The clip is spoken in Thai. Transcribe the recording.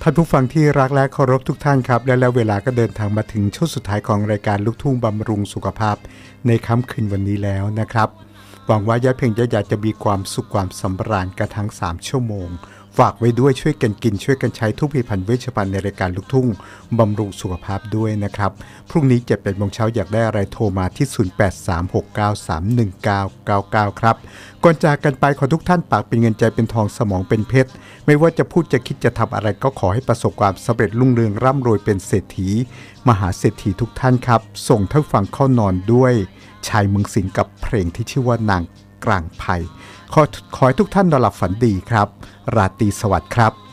ท่านผู้ฟังที่รักและเคารพทุกท่านครับและแล้วเวลาก็เดินทางมาถึงช่วงสุดท้ายของรายการลูกทุ่งบำรุงสุขภาพในค่ำคืนวันนี้แล้วนะครับหวังว่าญาติเพียงญาติจะมีความสุขความสำราญกันทั้ง3ชั่วโมงฝากไว้ด้วยช่วยกันกินช่วยกันใช้ทุกผลิตภัณฑ์เวชภัณฑ์ในรายการลูกทุ่งบำรุงสุขภาพด้วยนะครับพรุ่งนี้7-8 โมงเช้าอยากได้อะไรโทรมาที่0836931999ครับก่อนจากกันไปขอทุกท่านปากเป็นเงินใจเป็นทองสมองเป็นเพชรไม่ว่าจะพูดจะคิดจะทำอะไรก็ขอให้ประสบความสำเร็จรุ่งเรืองร่ำรวยเป็นเศรษฐีมหาเศรษฐีทุกท่านครับส่งท่านฟังเข้านอนด้วยชายเมืองสิงห์กับเพลงที่ชื่อว่านางกลางไผ่ขอให้ทุกท่านนอนหลับฝันดีครับราตรีสวัสดิ์ครับ